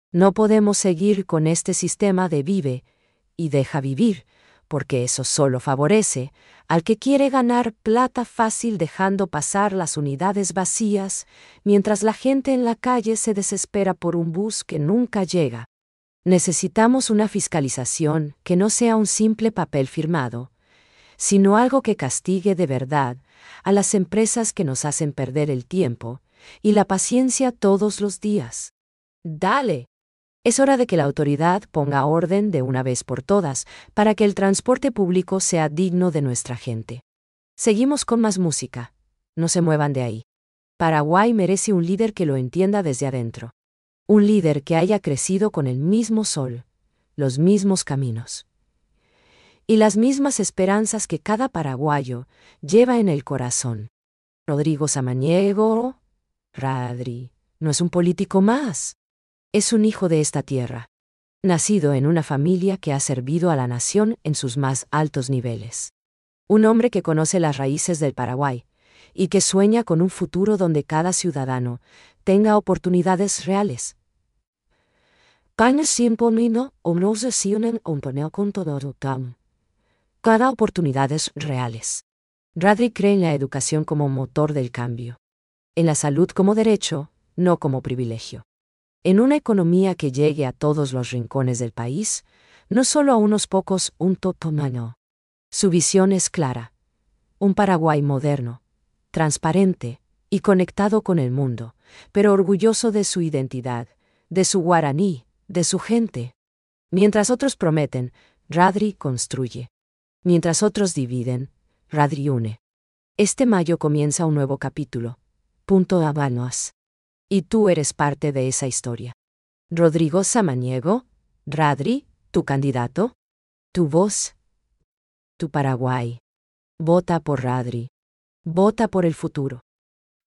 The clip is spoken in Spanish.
No podemos seguir con este sistema de vive y deja vivir, porque eso solo favorece al que quiere ganar plata fácil dejando pasar las unidades vacías, mientras la gente en la calle se desespera por un bus que nunca llega. Necesitamos una fiscalización que no sea un simple papel firmado, sino algo que castigue de verdad a las empresas que nos hacen perder el tiempo y la paciencia todos los días. ¡Dale! Es hora de que la autoridad ponga orden de una vez por todas para que el transporte público sea digno de nuestra gente. Seguimos con más música. No se muevan de ahí. Paraguay merece un líder que lo entienda desde adentro. Un líder que haya crecido con el mismo sol, los mismos caminos y las mismas esperanzas que cada paraguayo lleva en el corazón. Rodrigo Samaniego, Radri, no es un político más. Es un hijo de esta tierra, nacido en una familia que ha servido a la nación en sus más altos niveles. Un hombre que conoce las raíces del Paraguay y que sueña con un futuro donde cada ciudadano tenga oportunidades reales. Cada oportunidades reales. Radri cree en la educación como motor del cambio, en la salud como derecho, no como privilegio. En una economía que llegue a todos los rincones del país, no solo a unos pocos, un totomano. Su visión es clara. Un Paraguay moderno, transparente y conectado con el mundo, pero orgulloso de su identidad, de su guaraní, de su gente. Mientras otros prometen, Radri construye. Mientras otros dividen, Radri une. Este mayo comienza un nuevo capítulo. Punto Habanos. Y tú eres parte de esa historia. Rodrigo Samaniego, Radri, tu candidato, tu voz, tu Paraguay. Vota por Radri. Vota por el futuro.